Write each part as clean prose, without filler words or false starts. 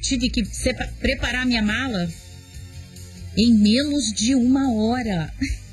tive que preparar minha mala em menos de 1 hora.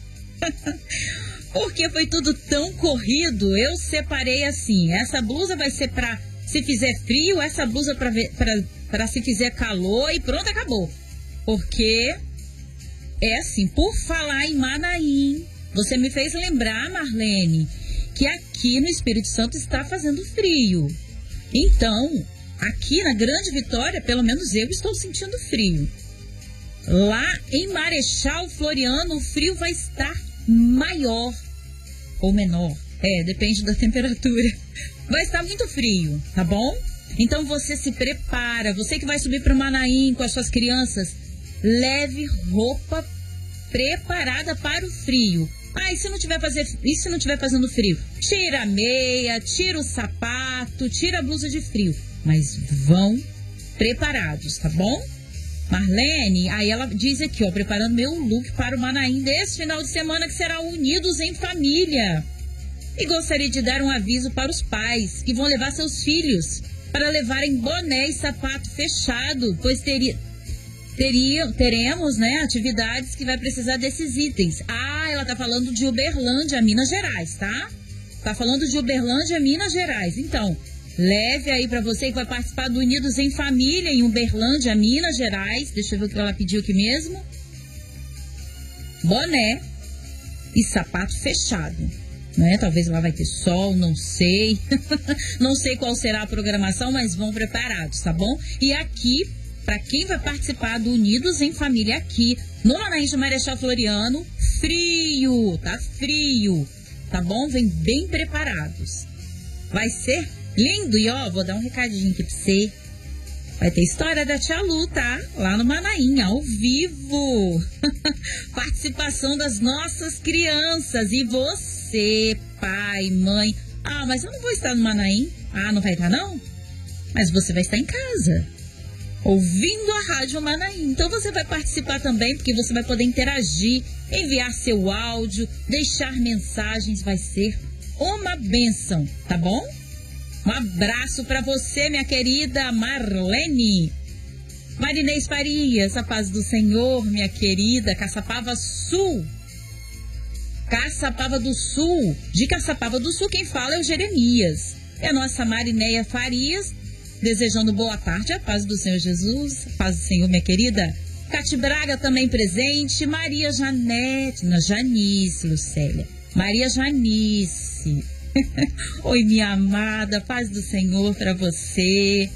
Porque foi tudo tão corrido, eu separei assim, essa blusa vai ser pra se fizer frio, essa blusa pra se fizer calor e pronto, acabou. Porque é assim, por falar em Manaim, você me fez lembrar, Marlene, que aqui no Espírito Santo está fazendo frio. Então, aqui na Grande Vitória, pelo menos eu estou sentindo frio. Lá em Marechal Floriano, o frio vai estar maior ou menor. Depende da temperatura. Vai estar muito frio, tá bom? Então você se prepara. Você que vai subir para o Manaim com as suas crianças, leve roupa preparada para o frio. E se não tiver fazendo frio? Tira a meia, tira o sapato, tira a blusa de frio. Mas vão preparados, tá bom? Marlene, aí ela diz aqui, ó, preparando meu look para o Manaim desse final de semana, que será Unidos em Família. E gostaria de dar um aviso para os pais que vão levar seus filhos para levarem boné e sapato fechado, pois teremos, né, atividades que vai precisar desses itens. Ela tá falando de Uberlândia, Minas Gerais, tá? Tá falando de Uberlândia, Minas Gerais. Então, leve aí pra você que vai participar do Unidos em Família em Uberlândia, Minas Gerais. Deixa eu ver o que ela pediu aqui mesmo. Boné e sapato fechado, né? Talvez lá vai ter sol, não sei. Não sei qual será a programação, mas vão preparados, tá bom? E aqui, para quem vai participar do Unidos em Família aqui no Manaim de Marechal Floriano, frio, tá frio, tá bom? Vem bem preparados. Vai ser lindo. E ó, vou dar um recadinho aqui pra você. Vai ter história da Tia Lu, tá? Lá no Manaim, ao vivo. Participação das nossas crianças. E você, pai, mãe. Mas eu não vou estar no Manaim. Não vai estar não? Mas você vai estar em casa, ouvindo a Rádio Manaim. Então você vai participar também, porque você vai poder interagir, enviar seu áudio, deixar mensagens. Vai ser uma bênção, tá bom? Um abraço para você, minha querida Marlene. Marinês Farias, a paz do Senhor, minha querida. Caçapava Sul. Caçapava do Sul. De Caçapava do Sul, quem fala é o Jeremias. É a nossa Marinéia Farias, desejando boa tarde, a paz do Senhor Jesus. A paz do Senhor, minha querida. Cate Braga também presente. Maria Janete, Janice, Lucélia. Maria Janice. Oi, minha amada, paz do Senhor para você.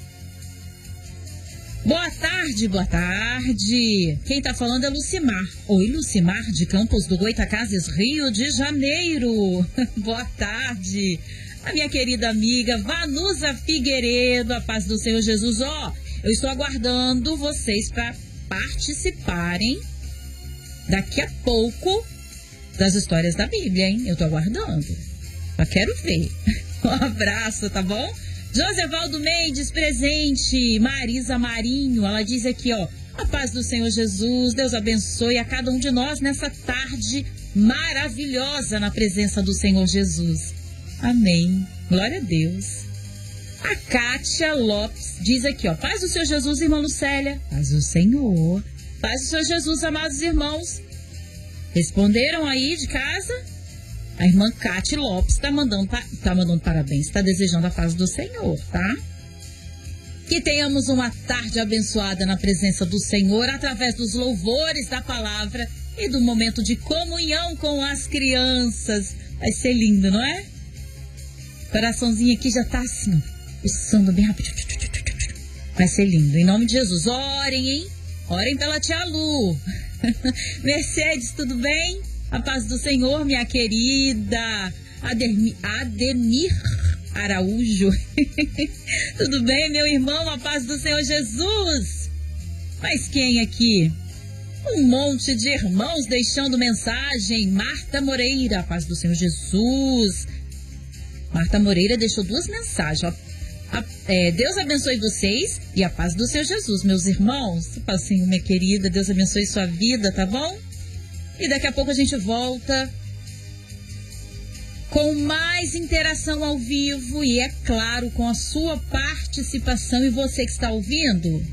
Boa tarde, boa tarde. Quem tá falando é Lucimar. Oi, Lucimar, de Campos do Goitacazes, Rio de Janeiro. Boa tarde. A minha querida amiga Vanusa Figueiredo, a paz do Senhor Jesus. Eu estou aguardando vocês para participarem daqui a pouco das histórias da Bíblia, hein? Eu tô aguardando. Eu quero ver. Um abraço, tá bom? Josevaldo Mendes, presente. Marisa Marinho, ela diz aqui, ó. A paz do Senhor Jesus, Deus abençoe a cada um de nós nessa tarde maravilhosa na presença do Senhor Jesus. Amém. Glória a Deus. A Kátia Lopes diz aqui, ó. Paz do Senhor Jesus, irmã Lucélia. Paz do Senhor. Paz do Senhor Jesus, amados irmãos. Responderam aí de casa? A irmã Kátia Lopes tá mandando parabéns, tá desejando a paz do Senhor, tá? Que tenhamos uma tarde abençoada na presença do Senhor, através dos louvores da palavra e do momento de comunhão com as crianças. Vai ser lindo, não é? O coraçãozinho aqui já tá assim, pulsando bem rápido. Vai ser lindo. Em nome de Jesus, orem, hein? Orem pela tia Lu. Mercedes, tudo bem? A paz do Senhor, minha querida. Ademir Araújo. Tudo bem, meu irmão? A paz do Senhor Jesus. Mas quem aqui? Um monte de irmãos deixando mensagem. Marta Moreira, a paz do Senhor Jesus. Marta Moreira deixou 2 mensagens. Deus abençoe vocês e a paz do Senhor Jesus, meus irmãos. Paz do Senhor, minha querida. Deus abençoe sua vida, tá bom? E daqui a pouco a gente volta com mais interação ao vivo e, é claro, com a sua participação. E você que está ouvindo,